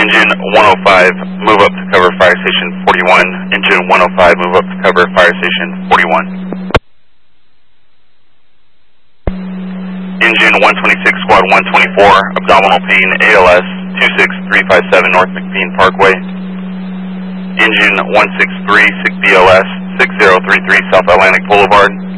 Engine 105, move up to cover Fire Station 41. Engine 105, move up to cover Fire Station 41. Engine 126, Squad 124, abdominal pain, ALS 26357 North McBean Parkway. Engine 163, SIG BLS 6033 South Atlantic Boulevard.